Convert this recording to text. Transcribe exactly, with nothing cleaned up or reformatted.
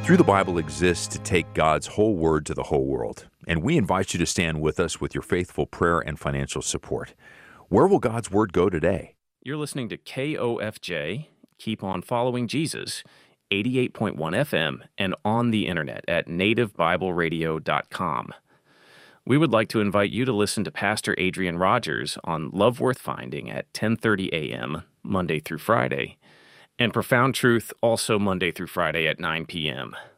Through the Bible exists to take God's whole word to the whole world, and we invite you to stand with us with your faithful prayer and financial support. Where will God's word go today? You're listening to K O F J, Keep On Following Jesus, eighty-eight point one F M, and on the internet at native bible radio dot com. We would like to invite you to listen to Pastor Adrian Rogers on Love Worth Finding at ten thirty a.m., Monday through Friday, and Profound Truth also Monday through Friday at nine p.m.